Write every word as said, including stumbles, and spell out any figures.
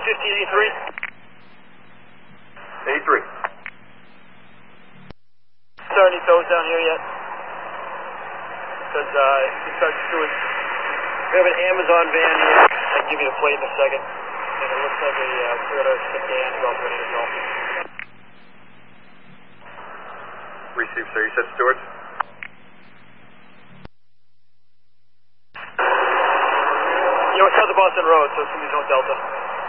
fifteen eighty-three. eighty-three. Sir, any tows down here yet? Because uh, we start doing. We have an Amazon van here. I can give you the plate in a second. And it looks like a uh, Toyota sedan about ready to go. Receive, sir. You said Stewart? You know, it's south of Boston Road, so it's going to be zone Delta.